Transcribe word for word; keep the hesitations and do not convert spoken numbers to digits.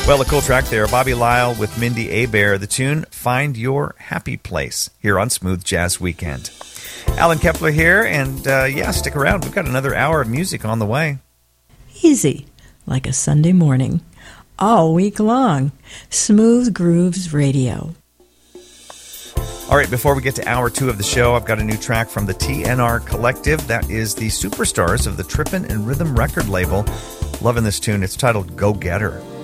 Well, a cool track there. Bobby Lyle with Mindy Abair. The tune, Find Your Happy Place, here on Smooth Jazz Weekend. Alan Kepler here, and uh, yeah, stick around. We've got another hour of music on the way. Easy, like a Sunday morning, all week long. Smooth Grooves Radio. All right, before we get to hour two of the show, I've got a new track from the T N R Collective. That is the superstars of the Trippin' and Rhythm record label. Loving this tune. It's titled Go Getter.